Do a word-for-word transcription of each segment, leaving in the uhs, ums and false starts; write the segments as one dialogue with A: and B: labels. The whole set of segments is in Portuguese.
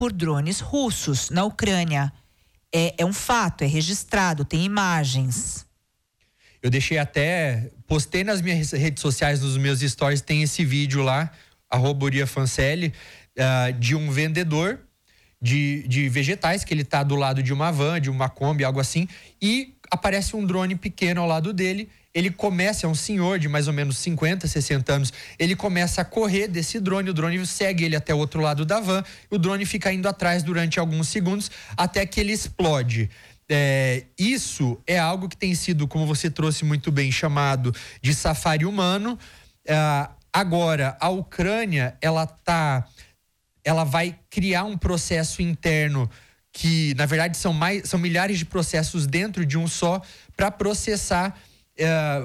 A: por drones russos na Ucrânia. É, é um fato, é registrado, tem imagens.
B: Eu deixei até, postei nas minhas redes sociais, nos meus stories, tem esse vídeo lá, arroba Uriah Fancelli, uh, de um vendedor de, de vegetais, que ele tá do lado de uma van, de uma Kombi, algo assim, e aparece um drone pequeno ao lado dele. Ele começa, é um senhor de mais ou menos cinquenta, sessenta anos, ele começa a correr desse drone, o drone segue ele até o outro lado da van, o drone fica indo atrás durante alguns segundos, até que ele explode. É, isso é algo que tem sido, como você trouxe muito bem, chamado de safari humano. É, agora, a Ucrânia, ela tá, ela vai criar um processo interno que, na verdade, são, mais, são milhares de processos dentro de um só, para processar é,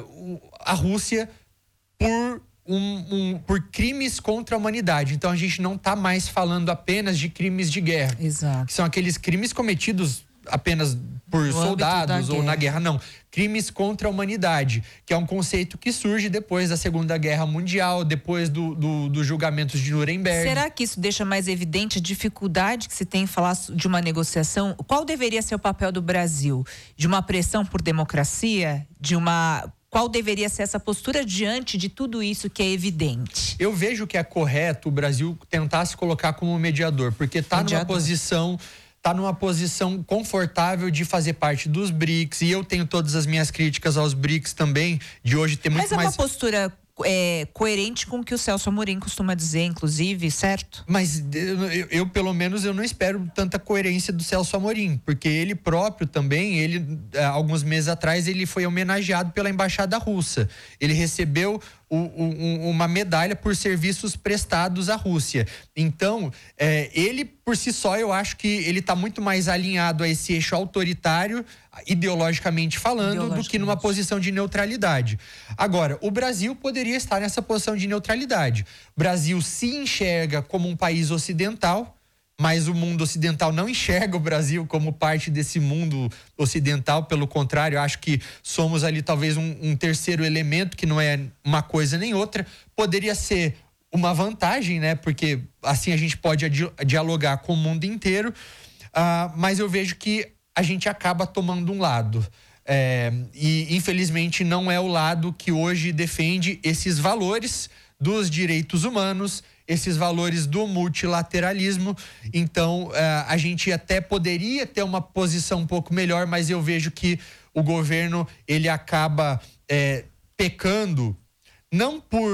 B: a Rússia por, um, um, por crimes contra a humanidade. Então, a gente não está mais falando apenas de crimes de guerra.
A: Exato.
B: Que são aqueles crimes cometidos apenas por
A: no
B: soldados ou na guerra, não. Crimes contra a humanidade, que é um conceito que surge depois da Segunda Guerra Mundial, depois do, do, do julgamento de Nuremberg.
A: Será que isso deixa mais evidente a dificuldade que se tem em falar de uma negociação? Qual deveria ser o papel do Brasil? De uma pressão por democracia? De uma... Qual deveria ser essa postura diante de tudo isso que é evidente?
B: Eu vejo que é correto o Brasil tentar se colocar como mediador, porque está numa posição... está numa posição confortável de fazer parte dos BRICS, e eu tenho todas as minhas críticas aos BRICS também, de hoje ter muito mais...
A: Mas é
B: mais...
A: uma postura é, coerente com o que o Celso Amorim costuma dizer, inclusive, certo?
B: Mas eu, eu, eu, pelo menos, eu não espero tanta coerência do Celso Amorim, porque ele próprio também, ele, alguns meses atrás, ele foi homenageado pela Embaixada Russa. Ele recebeu O, um, uma medalha por serviços prestados à Rússia. Então, é, ele por si só, eu acho que ele está muito mais alinhado a esse eixo autoritário, ideologicamente falando, ideologicamente, do que numa posição de neutralidade. Agora, o Brasil poderia estar nessa posição de neutralidade. O Brasil se enxerga como um país ocidental, mas o mundo ocidental não enxerga o Brasil como parte desse mundo ocidental. Pelo contrário, acho que somos ali talvez um, um terceiro elemento, que não é uma coisa nem outra. Poderia ser uma vantagem, né? Porque assim a gente pode adi- dialogar com o mundo inteiro, uh, mas eu vejo que a gente acaba tomando um lado. É, e infelizmente não é o lado que hoje defende esses valores dos direitos humanos, esses valores do multilateralismo. Então, a gente até poderia ter uma posição um pouco melhor, mas eu vejo que o governo, ele acaba é, pecando, não por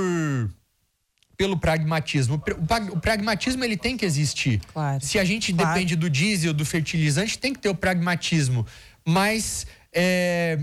B: pelo pragmatismo. O pragmatismo, ele tem que existir.
A: Claro,
B: Se a gente
A: claro.
B: depende do diesel, do fertilizante, tem que ter o pragmatismo. Mas é,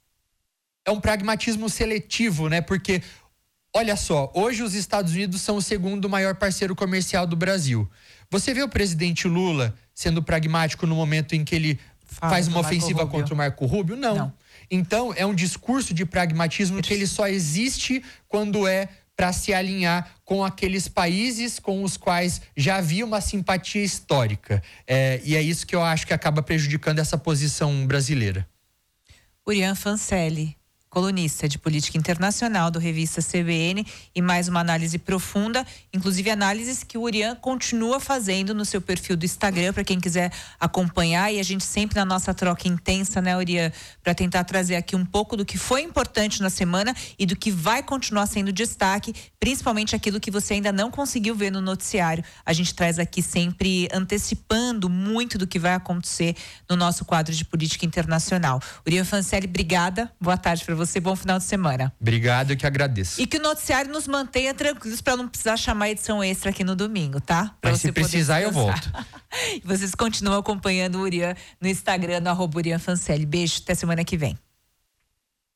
B: é um pragmatismo seletivo, né? Porque olha só, hoje os Estados Unidos são o segundo maior parceiro comercial do Brasil. Você vê o presidente Lula sendo pragmático no momento em que ele Fala faz uma ofensiva Rubio. contra o Marco Rubio? Não. Não. Então, é um discurso de pragmatismo que ele só existe quando é para se alinhar com aqueles países com os quais já havia uma simpatia histórica. É, e é isso que eu acho que acaba prejudicando essa posição brasileira.
A: Uriah Fancelli, colunista de política internacional do Revista C B N, e mais uma análise profunda, inclusive análises que o Uriah continua fazendo no seu perfil do Instagram, para quem quiser acompanhar, e a gente sempre na nossa troca intensa, né, Uriah, para tentar trazer aqui um pouco do que foi importante na semana e do que vai continuar sendo destaque, principalmente aquilo que você ainda não conseguiu ver no noticiário. A gente traz aqui sempre antecipando muito do que vai acontecer no nosso quadro de política internacional. Uriah Fancelli, obrigada, boa tarde para você, bom final de semana.
B: Obrigado, eu que agradeço.
A: E que o noticiário nos mantenha tranquilos para não precisar chamar edição extra aqui no domingo, tá? Pra
B: Mas se precisar eu volto.
A: E vocês continuam acompanhando o Uriah no Instagram, no arroba Uriah Fancelli. Beijo, até semana que vem.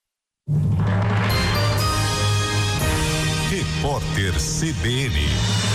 C: Repórter C B N.